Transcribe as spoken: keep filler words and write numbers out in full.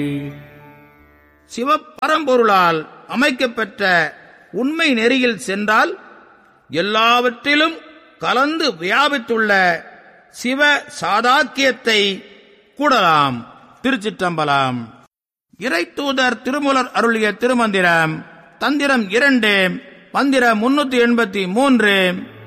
சிவபரம்பொருளால் அமைக்கப்பெற்ற உண்மை நெறியில் சென்றால் எல்லாவற்றிலும் கலந்து வியாபித்துள்ள சிவ சாதாக்கியத்தை கூடலாம். திருச்சிற்றம்பலம். இறைத்தூதர் திருமூலர் அருளிய திருமந்திரம் தந்திரம் இரண்டு, மந்திரம் முன்னூத்தி எண்பத்தி மூன்று.